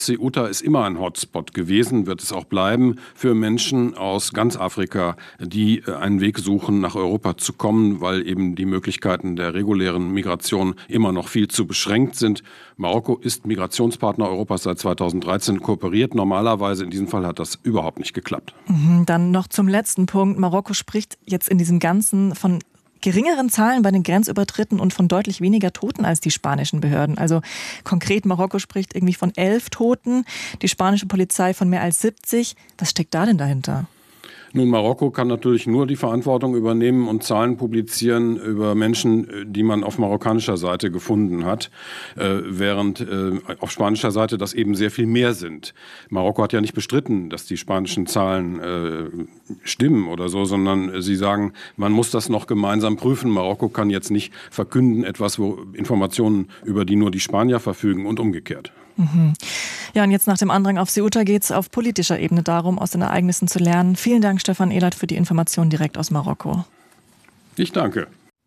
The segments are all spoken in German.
Ceuta ist immer ein Hotspot gewesen, wird es auch bleiben für Menschen aus ganz Afrika, die einen Weg suchen, nach Europa zu kommen, weil eben die Möglichkeiten der regulären Migration immer noch viel zu beschränkt sind. Marokko ist Migrationspartner Europas seit 2013, kooperiert normalerweise. In diesem Fall hat das überhaupt nicht geklappt. Dann noch zum letzten Punkt. Marokko spricht jetzt in diesem Ganzen von geringeren Zahlen bei den Grenzübertritten und von deutlich weniger Toten als die spanischen Behörden. Also konkret, Marokko spricht irgendwie von 11 Toten, die spanische Polizei von mehr als 70. Was steckt da denn dahinter? Nun, Marokko kann natürlich nur die Verantwortung übernehmen und Zahlen publizieren über Menschen, die man auf marokkanischer Seite gefunden hat, während auf spanischer Seite das eben sehr viel mehr sind. Marokko hat ja nicht bestritten, dass die spanischen Zahlen stimmen oder so, sondern sie sagen, man muss das noch gemeinsam prüfen. Marokko kann jetzt nicht verkünden, etwas, wo Informationen über die nur die Spanier verfügen und umgekehrt. Ja, und jetzt nach dem Andrang auf Ceuta geht es auf politischer Ebene darum, aus den Ereignissen zu lernen. Vielen Dank, Stefan Ehlert, für die Information direkt aus Marokko. Ich danke.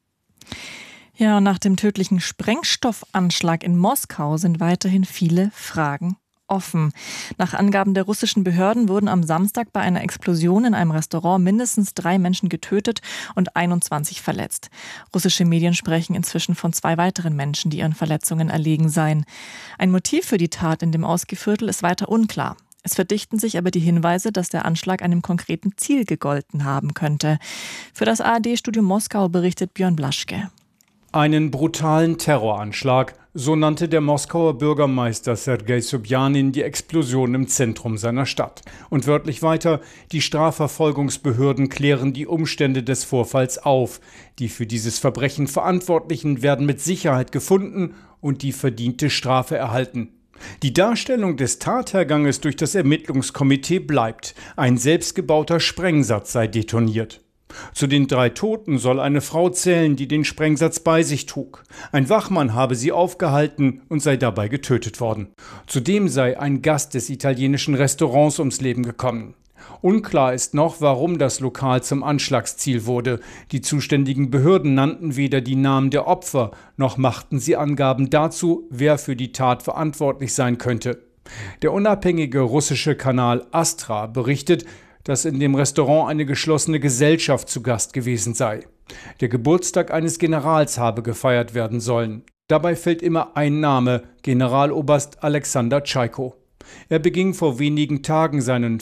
Ja, und nach dem tödlichen Sprengstoffanschlag in Moskau sind weiterhin viele Fragen offen. Nach Angaben der russischen Behörden wurden am Samstag bei einer Explosion in einem Restaurant mindestens 3 Menschen getötet und 21 verletzt. Russische Medien sprechen inzwischen von 2 weiteren Menschen, die ihren Verletzungen erlegen seien. Ein Motiv für die Tat in dem Oski-Viertel ist weiter unklar. Es verdichten sich aber die Hinweise, dass der Anschlag einem konkreten Ziel gegolten haben könnte. Für das ARD-Studio Moskau berichtet Björn Blaschke. Einen brutalen Terroranschlag, so nannte der Moskauer Bürgermeister Sergei Sobjanin die Explosion im Zentrum seiner Stadt. Und wörtlich weiter, die Strafverfolgungsbehörden klären die Umstände des Vorfalls auf. Die für dieses Verbrechen Verantwortlichen werden mit Sicherheit gefunden und die verdiente Strafe erhalten. Die Darstellung des Tatherganges durch das Ermittlungskomitee bleibt. Ein selbstgebauter Sprengsatz sei detoniert. Zu den 3 Toten soll eine Frau zählen, die den Sprengsatz bei sich trug. Ein Wachmann habe sie aufgehalten und sei dabei getötet worden. Zudem sei ein Gast des italienischen Restaurants ums Leben gekommen. Unklar ist noch, warum das Lokal zum Anschlagsziel wurde. Die zuständigen Behörden nannten weder die Namen der Opfer, noch machten sie Angaben dazu, wer für die Tat verantwortlich sein könnte. Der unabhängige russische Kanal Astra berichtet, dass in dem Restaurant eine geschlossene Gesellschaft zu Gast gewesen sei. Der Geburtstag eines Generals habe gefeiert werden sollen. Dabei fällt immer ein Name, Generaloberst Alexander Tschaiko. Er beging vor wenigen Tagen seinen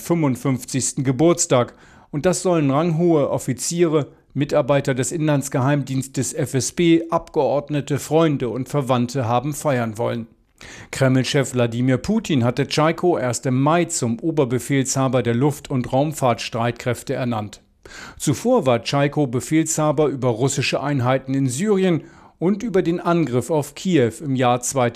55. Geburtstag und das sollen ranghohe Offiziere, Mitarbeiter des Inlandsgeheimdienstes FSB, Abgeordnete, Freunde und Verwandte haben feiern wollen. Kreml-Chef Wladimir Putin hatte Tschaiko erst im Mai zum Oberbefehlshaber der Luft- und Raumfahrtstreitkräfte ernannt. Zuvor war Tschaiko Befehlshaber über russische Einheiten in Syrien und über den Angriff auf Kiew im Jahr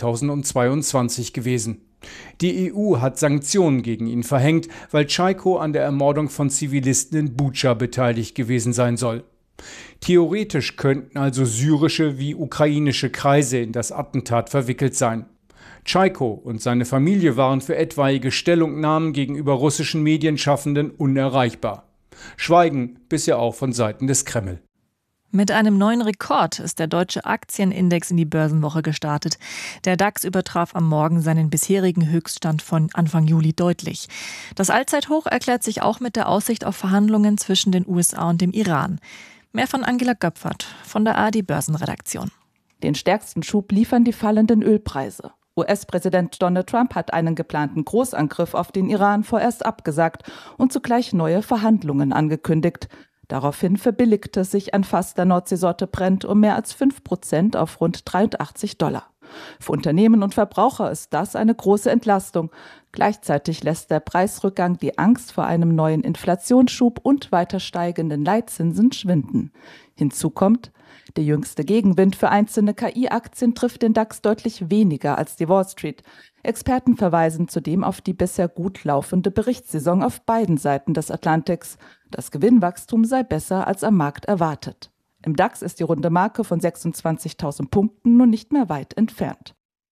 2022 gewesen. Die EU hat Sanktionen gegen ihn verhängt, weil Tschaiko an der Ermordung von Zivilisten in Butscha beteiligt gewesen sein soll. Theoretisch könnten also syrische wie ukrainische Kreise in das Attentat verwickelt sein. Tschaiko und seine Familie waren für etwaige Stellungnahmen gegenüber russischen Medienschaffenden unerreichbar. Schweigen bisher auch von Seiten des Kreml. Mit einem neuen Rekord ist der deutsche Aktienindex in die Börsenwoche gestartet. Der DAX übertraf am Morgen seinen bisherigen Höchststand von Anfang Juli deutlich. Das Allzeithoch erklärt sich auch mit der Aussicht auf Verhandlungen zwischen den USA und dem Iran. Mehr von Angela Göpfert von der ARD-Börsenredaktion. Den stärksten Schub liefern die fallenden Ölpreise. US-Präsident Donald Trump hat einen geplanten Großangriff auf den Iran vorerst abgesagt und zugleich neue Verhandlungen angekündigt. Daraufhin verbilligte sich ein Fass der Nordseesorte Brent um mehr als 5% auf rund $83. Für Unternehmen und Verbraucher ist das eine große Entlastung. Gleichzeitig lässt der Preisrückgang die Angst vor einem neuen Inflationsschub und weiter steigenden Leitzinsen schwinden. Hinzu kommt, der jüngste Gegenwind für einzelne KI-Aktien trifft den DAX deutlich weniger als die Wall Street. Experten verweisen zudem auf die bisher gut laufende Berichtssaison auf beiden Seiten des Atlantiks. Das Gewinnwachstum sei besser als am Markt erwartet. Im DAX ist die runde Marke von 26.000 Punkten nun nicht mehr weit entfernt.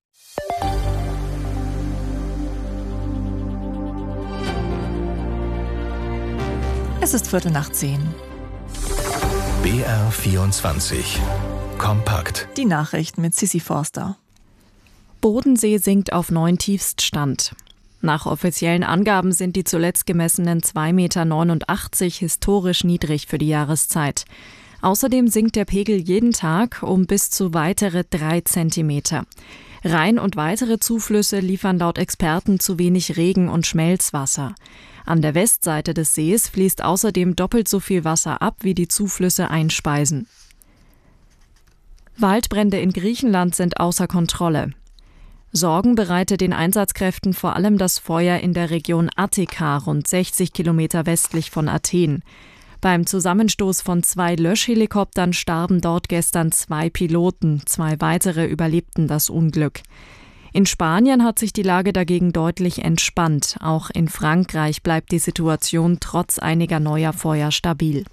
Es ist 9:15. BR24 Kompakt. Die Nachrichten mit Sissi Forster. Bodensee sinkt auf neuen Tiefststand. Nach offiziellen Angaben sind die zuletzt gemessenen 2,89 Meter historisch niedrig für die Jahreszeit. Außerdem sinkt der Pegel jeden Tag um bis zu weitere 3 Zentimeter. Rhein und weitere Zuflüsse liefern laut Experten zu wenig Regen und Schmelzwasser. An der Westseite des Sees fließt außerdem doppelt so viel Wasser ab, wie die Zuflüsse einspeisen. Waldbrände in Griechenland sind außer Kontrolle. Sorgen bereitet den Einsatzkräften vor allem das Feuer in der Region Attika, rund 60 Kilometer westlich von Athen. Beim Zusammenstoß von 2 Löschhelikoptern starben dort gestern 2 Piloten, 2 weitere überlebten das Unglück. In Spanien hat sich die Lage dagegen deutlich entspannt. Auch in Frankreich bleibt die Situation trotz einiger neuer Feuer stabil.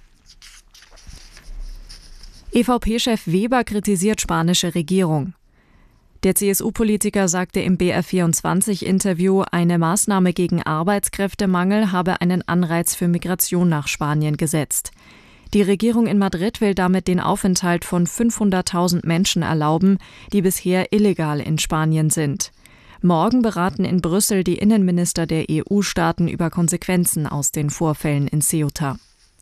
EVP-Chef Weber kritisiert spanische Regierung. Der CSU-Politiker sagte im BR24-Interview, eine Maßnahme gegen Arbeitskräftemangel habe einen Anreiz für Migration nach Spanien gesetzt. Die Regierung in Madrid will damit den Aufenthalt von 500.000 Menschen erlauben, die bisher illegal in Spanien sind. Morgen beraten in Brüssel die Innenminister der EU-Staaten über Konsequenzen aus den Vorfällen in Ceuta.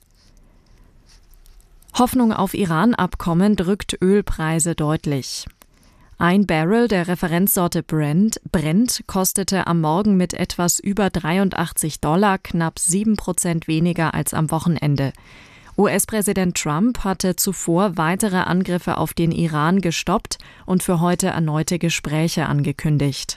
Hoffnung auf Iran-Abkommen drückt Ölpreise deutlich. Ein Barrel der Referenzsorte Brent kostete am Morgen mit etwas über $83, knapp 7% weniger als am Wochenende. US-Präsident Trump hatte zuvor weitere Angriffe auf den Iran gestoppt und für heute erneute Gespräche angekündigt.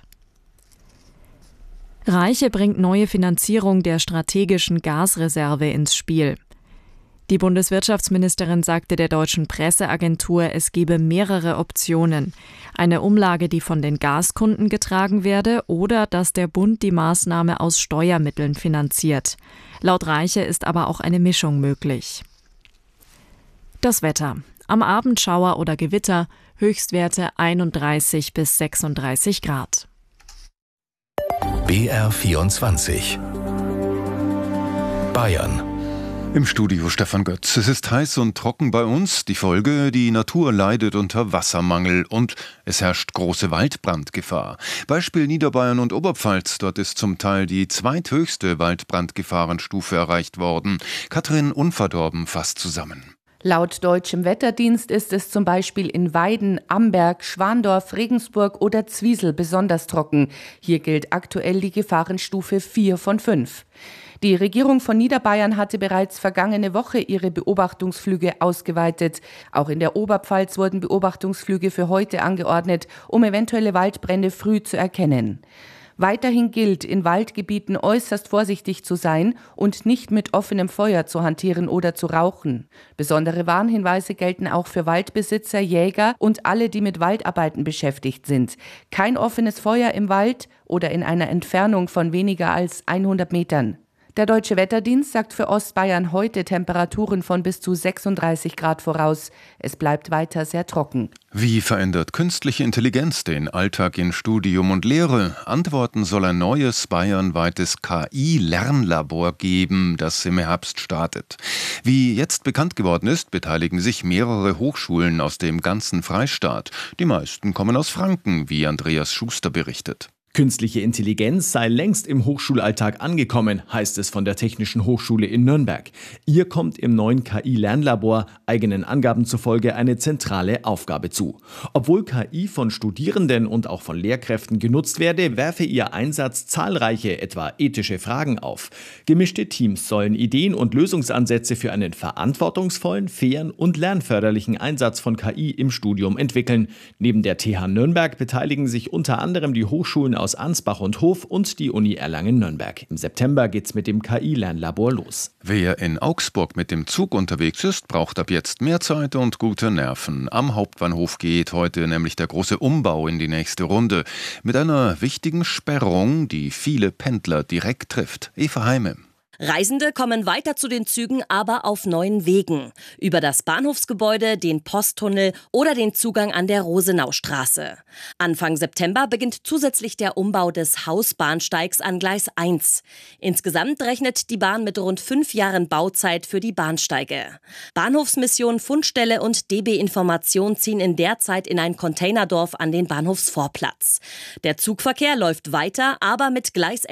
Reiche bringt neue Finanzierung der strategischen Gasreserve ins Spiel. Die Bundeswirtschaftsministerin sagte der deutschen Presseagentur, es gebe mehrere Optionen. Eine Umlage, die von den Gaskunden getragen werde, oder dass der Bund die Maßnahme aus Steuermitteln finanziert. Laut Reiche ist aber auch eine Mischung möglich. Das Wetter. Am Abend Schauer oder Gewitter, Höchstwerte 31 bis 36 Grad. BR24 Bayern. Im Studio Stefan Götz. Es ist heiß und trocken bei uns. Die Folge, die Natur leidet unter Wassermangel und es herrscht große Waldbrandgefahr. Beispiel Niederbayern und Oberpfalz. Dort ist zum Teil die zweithöchste Waldbrandgefahrenstufe erreicht worden. Katrin Unverdorben fasst zusammen. Laut Deutschem Wetterdienst ist es zum Beispiel in Weiden, Amberg, Schwandorf, Regensburg oder Zwiesel besonders trocken. Hier gilt aktuell die Gefahrenstufe 4 von 5. Die Regierung von Niederbayern hatte bereits vergangene Woche ihre Beobachtungsflüge ausgeweitet. Auch in der Oberpfalz wurden Beobachtungsflüge für heute angeordnet, um eventuelle Waldbrände früh zu erkennen. Weiterhin gilt, in Waldgebieten äußerst vorsichtig zu sein und nicht mit offenem Feuer zu hantieren oder zu rauchen. Besondere Warnhinweise gelten auch für Waldbesitzer, Jäger und alle, die mit Waldarbeiten beschäftigt sind. Kein offenes Feuer im Wald oder in einer Entfernung von weniger als 100 Metern. Der Deutsche Wetterdienst sagt für Ostbayern heute Temperaturen von bis zu 36 Grad voraus. Es bleibt weiter sehr trocken. Wie verändert künstliche Intelligenz den Alltag in Studium und Lehre? Antworten soll ein neues bayernweites KI-Lernlabor geben, das im Herbst startet. Wie jetzt bekannt geworden ist, beteiligen sich mehrere Hochschulen aus dem ganzen Freistaat. Die meisten kommen aus Franken, wie Andreas Schuster berichtet. Künstliche Intelligenz sei längst im Hochschulalltag angekommen, heißt es von der Technischen Hochschule in Nürnberg. Ihr kommt im neuen KI-Lernlabor eigenen Angaben zufolge eine zentrale Aufgabe zu. Obwohl KI von Studierenden und auch von Lehrkräften genutzt werde, werfe ihr Einsatz zahlreiche, etwa ethische Fragen auf. Gemischte Teams sollen Ideen und Lösungsansätze für einen verantwortungsvollen, fairen und lernförderlichen Einsatz von KI im Studium entwickeln. Neben der TH Nürnberg beteiligen sich unter anderem die Hochschulen aus Ansbach und Hof und die Uni Erlangen-Nürnberg. Im September geht's mit dem KI-Lernlabor los. Wer in Augsburg mit dem Zug unterwegs ist, braucht ab jetzt mehr Zeit und gute Nerven. Am Hauptbahnhof geht heute nämlich der große Umbau in die nächste Runde. Mit einer wichtigen Sperrung, die viele Pendler direkt trifft. Eva Heime. Reisende kommen weiter zu den Zügen, aber auf neuen Wegen. Über das Bahnhofsgebäude, den Posttunnel oder den Zugang an der Rosenaustraße. Anfang September beginnt zusätzlich der Umbau des Hausbahnsteigs an Gleis 1. Insgesamt rechnet die Bahn mit rund 5 Jahren Bauzeit für die Bahnsteige. Bahnhofsmission, Fundstelle und DB Information ziehen in der Zeit in ein Containerdorf an den Bahnhofsvorplatz. Der Zugverkehr läuft weiter, aber mit Gleis